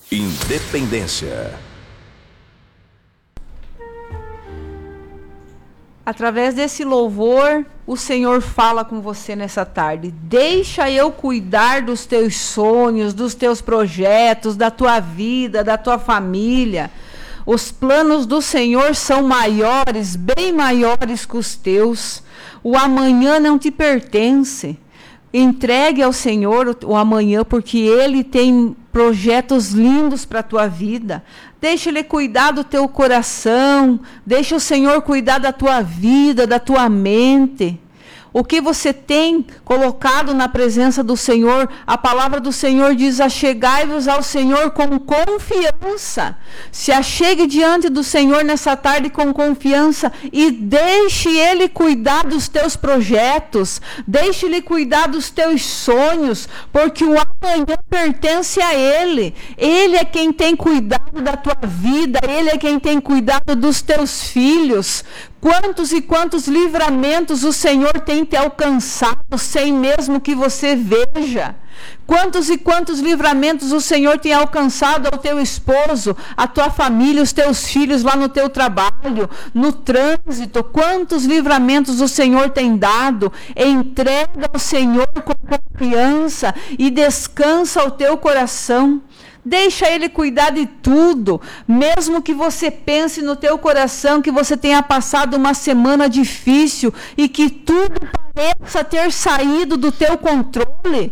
Independência. Através desse louvor, o Senhor fala com você nessa tarde. Deixa eu cuidar dos teus sonhos, dos teus projetos, da tua vida, da tua família. Os planos do Senhor são maiores, bem maiores que os teus. O amanhã não te pertence. Entregue ao Senhor o amanhã, porque Ele tem projetos lindos para a tua vida. Deixa Ele cuidar do teu coração. Deixa o Senhor cuidar da tua vida, da tua mente. O que você tem colocado na presença do Senhor, a palavra do Senhor diz: achegai-vos ao Senhor com confiança. Se achegue diante do Senhor nessa tarde com confiança e deixe Ele cuidar dos teus projetos, deixe Ele cuidar dos teus sonhos, porque o amanhã pertence a Ele. Ele é quem tem cuidado da tua vida, Ele é quem tem cuidado dos teus filhos. Quantos e quantos livramentos o Senhor tem te alcançado sem mesmo que você veja. Quantos e quantos livramentos o Senhor tem alcançado ao teu esposo, à tua família, os teus filhos lá no teu trabalho, no trânsito. Quantos livramentos o Senhor tem dado. Entrega ao Senhor com confiança e descansa o teu coração. Deixa Ele cuidar de tudo, mesmo que você pense no teu coração que você tenha passado uma semana difícil e que tudo pareça ter saído do teu controle.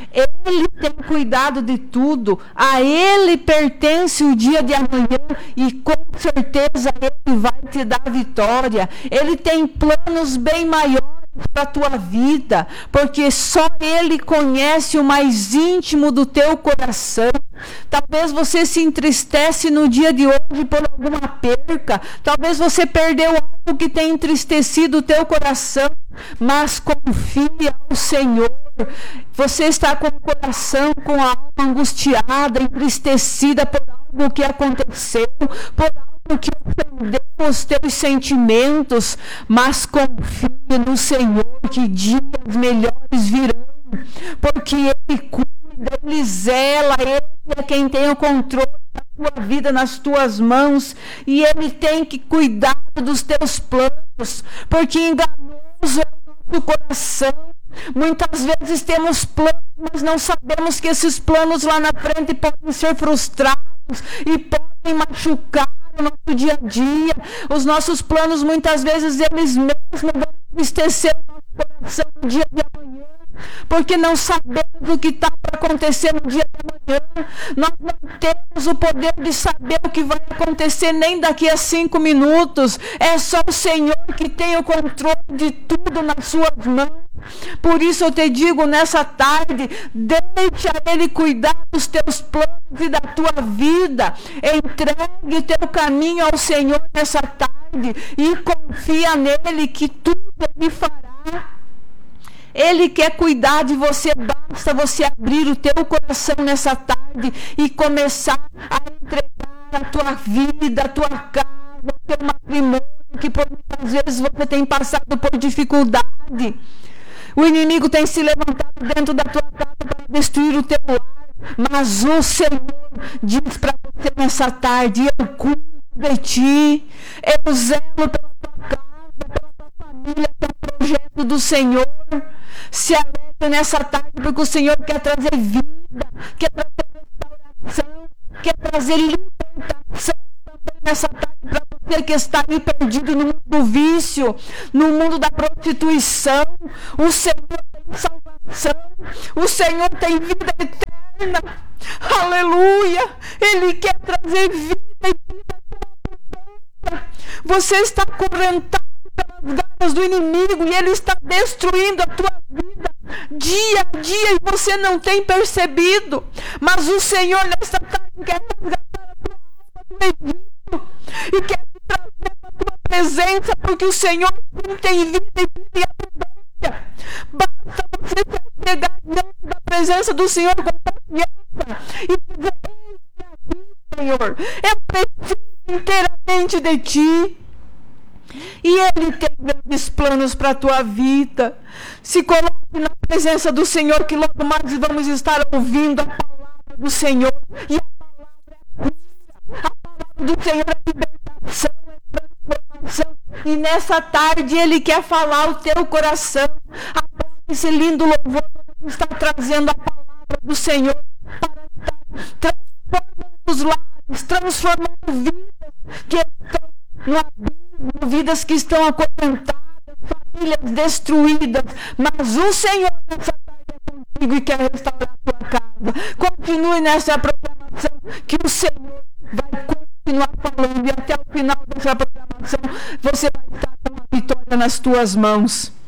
Ele tem cuidado de tudo, a Ele pertence o dia de amanhã e com certeza Ele vai te dar vitória. Ele tem planos bem maiores para a tua vida, porque só Ele conhece o mais íntimo do teu coração. Talvez você se entristece no dia de hoje por alguma perca, talvez você perdeu algo que tem entristecido o teu coração, mas confia no Senhor. Você está com o coração, com a alma angustiada, entristecida por algo que aconteceu, por algo que ofendeu os teus sentimentos, mas confie no Senhor que dias melhores virão, porque Ele cuida, Ele zela, Ele é quem tem o controle da tua vida nas tuas mãos, e Ele tem que cuidar dos teus planos, porque enganoso é o nosso coração. Muitas vezes temos planos, mas não sabemos que esses planos lá na frente podem ser frustrados e podem machucar o nosso dia a dia. Os nossos planos, muitas vezes, eles mesmos vão entristecer o nosso coração no dia de amanhã, porque não sabemos o que está para acontecer no dia de amanhã. Nós não temos o poder de saber o que vai acontecer nem daqui a 5 minutos. É só o Senhor que tem o controle de tudo nas suas mãos. Por isso eu te digo nessa tarde, deixa Ele cuidar dos teus planos e da tua vida. Entregue o teu caminho ao Senhor nessa tarde e confia nele que tudo Ele fará. Ele quer cuidar de você, basta você abrir o teu coração nessa tarde e começar a entregar a tua vida, a tua casa, o teu matrimônio, que por muitas vezes você tem passado por dificuldade. O inimigo tem se levantado dentro da tua casa para destruir o teu lar, mas o Senhor diz para você nessa tarde: eu cuido de ti, eu zelo pela tua casa, pela tua família, pelo projeto do Senhor. Se alegre nessa tarde, porque o Senhor quer trazer vida, quer trazer restauração, quer trazer libertação também nessa tarde para você que está aí perdido no mundo do vício, no mundo da prostituição. O Senhor tem salvação, o Senhor tem vida eterna. Aleluia! Ele quer trazer vida e vida. Você está acorrentado pelas garras do inimigo e ele está destruindo a tua vida dia a dia e você não tem percebido. Mas o Senhor nesta tarde quer resgatar a tua alma do Egito e quer te trazer a tua presença, porque o Senhor tem vida e vida abundância. Basta você se pegar dentro da presença do Senhor com confiança e dizer: eis-me aqui, Senhor, eu preciso inteiramente de ti. E Ele tem grandes planos para a tua vida. Se coloque na presença do Senhor, que logo mais vamos estar ouvindo a palavra do Senhor. E a palavra Senhor é libertação, é transformação. E nessa tarde Ele quer falar ao teu coração. Após esse lindo louvor, está trazendo a palavra do Senhor para estar transformando os lares, transformando vidas que estão no abismo, vidas que estão acorrentadas, famílias destruídas. Mas o Senhor nessa tarde é contigo e quer restaurar a tua casa. Continue nessa programação que o Senhor vai continuar falando, e até o final dessa programação você vai estar com a vitória nas tuas mãos.